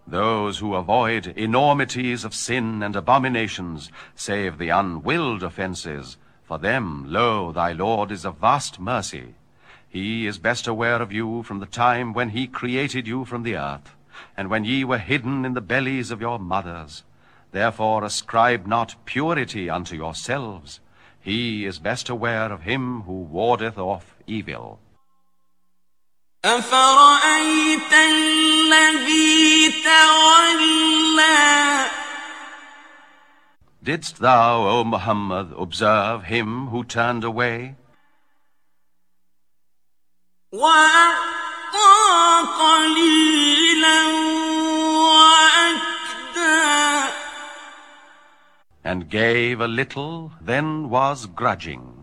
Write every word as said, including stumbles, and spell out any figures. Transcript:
Those who avoid enormities of sin and abominations, save the unwilled offences, for them, lo, thy Lord is of vast mercy. He is best aware of you from the time when he created you from the earth, and when ye were hidden in the bellies of your mothers. Therefore ascribe not purity unto yourselves. He is best aware of him who wardeth off evil. أفرأيت الذي تولى Didst thou, O Muhammad, observe him who turned away? وأعطى قليلا وأكدى And gave a little, then was grudging.